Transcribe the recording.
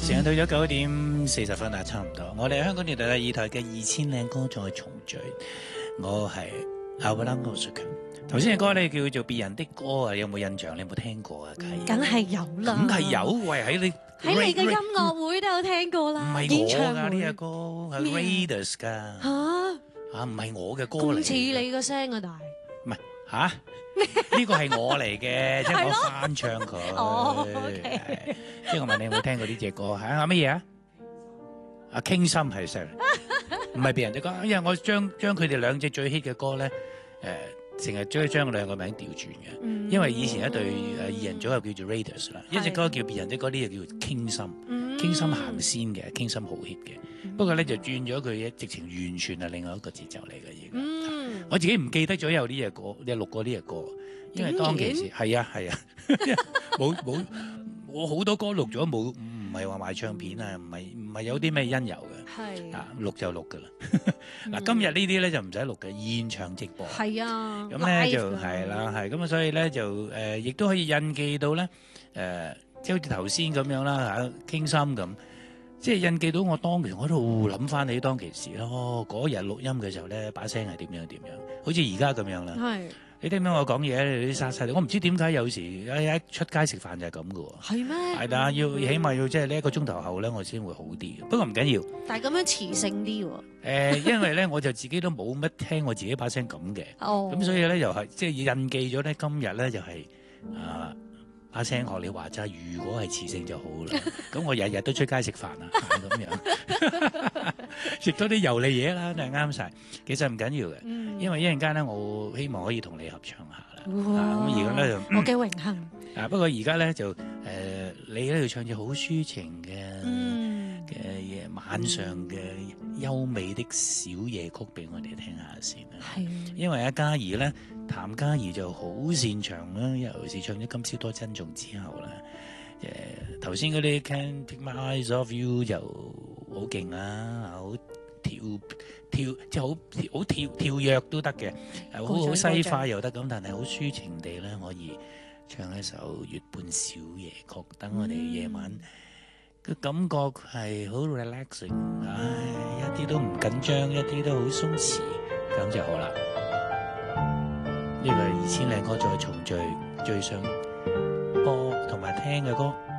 時間到咗9:40啊，差唔多。我哋香港電台第二台嘅2000靚歌再重聚，我係阿布蘭奧斯強。頭先嘅歌咧叫做別人的歌啊，有冇印象？你有冇聽過啊？ 梗係有啦， 梗係有。喂，喺你嘅音樂會都有聽過啦。 唔係我㗎呢隻歌，係 Raiders 㗎。嚇唔係我嘅歌嚟。 咁似你個聲啊，但係唔係嚇。呢個係我嚟嘅，即係我翻唱佢。 哦，OK。 即係我問你有冇聽過呢隻歌？係乜嘢啊？啊，傾心係 Sir， 唔係別人哋歌，因為我將佢哋兩隻最 hit 嘅歌咧，成日將兩個名調轉嘅。因為以前一隊二人組又叫做 Raiders 啦，一隻歌叫別人的歌，呢隻叫傾心。傾心行先嘅，傾心好 hit 嘅。不過咧就轉咗佢，直情完全係另外一個節奏嚟嘅嘢。我自己唔記得咗有呢隻歌，你錄過呢隻歌，因為當其時係啊，冇我好多歌錄咗冇，唔係話賣唱片啊，唔係有啲咩因由嘅，係啊錄就錄噶啦。嗱今日呢啲咧就唔使錄嘅，現場直播係啊，咁咧就係啦，係咁啊，所以咧就亦都可以印記到咧即係好似頭先咁樣啦嚇，傾心咁。即係印記到我當其時，我都諗翻起當其時咯。嗰日錄音嘅時候咧，把聲係點樣，好似而家咁樣啦。係你聽唔聽我講嘢？你啲沙沙，我唔知點解有時一出街食飯就係咁嘅喎。係咩？係啦，起碼要即係呢1個鐘頭後咧，我先會好啲。不過唔緊要。但係咁樣磁性啲喎。因為咧我就自己都冇乜聽我自己把聲咁嘅。哦。咁所以咧又係即係印記咗咧，今日咧就係把聲學你話齋，如果係磁性就好啦。咁我日日都出街食飯啊，咁樣食多啲油膩嘢啦，都係啱晒。其實唔緊要嘅，因為一陣間咧，我希望可以同你合唱下啦。咁而家咧就我嘅榮幸。 不過而家咧就你咧要唱隻好抒情嘅嘢，晚上嘅優美的小夜曲俾我哋聽下先啦。係，因為阿嘉怡咧，譚嘉怡就好擅長啦，尤其是唱咗《今宵多珍重》之後啦。頭先嗰啲 Can't Take My Eyes Off You 就好勁啦，好跳即係好跳躍都得嘅，好西化又得咁，但係好抒情地咧可以唱一首月半小夜曲，等我哋夜晚個感覺係好 relaxing， 一啲都唔緊張，一啲都好鬆弛，咁就好啦。呢個係2000靚歌再重聚，最想播同埋聽嘅歌。